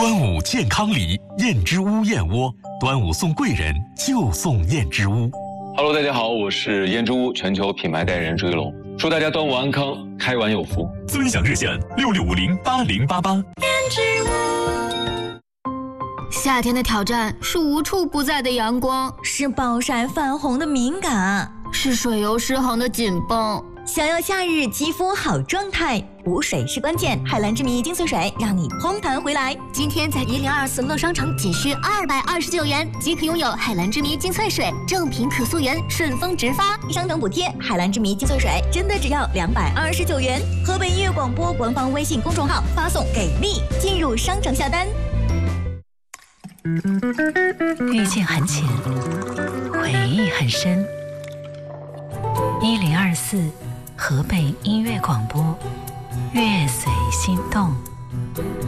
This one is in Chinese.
端午健康礼，燕之屋燕窝，端午送贵人就送燕之屋。 Hello， 大家好，我是燕之屋全球品牌代言人朱一龙，祝大家端午安康，开完有福。 尊享热线66508088。 燕之屋。夏天的挑战是无处不在的阳光， 是暴晒泛红的敏感， 是水油失衡的紧绷。 想要夏日肌肤好状态，补水是关键。海蓝之谜精粹水让你嘭弹回来。 今天在1024乐商城仅需229元即可拥有海蓝之谜精粹水，正品可溯源，顺丰直发， 商城补贴。海蓝之谜精粹水真的只要229元。河北音乐广播官方微信公众号发送给力进入商城下单。 遇见很浅，回忆很深。1024河北音乐广播，乐随心动。